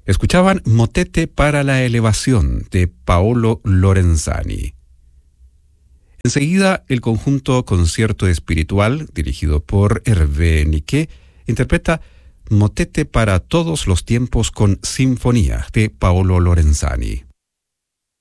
Escuchaban Motete para la elevación de Paolo Lorenzani. Enseguida, el conjunto Concierto Espiritual, dirigido por Hervé Niquet, interpreta Motete para todos los tiempos con Sinfonía de Paolo Lorenzani.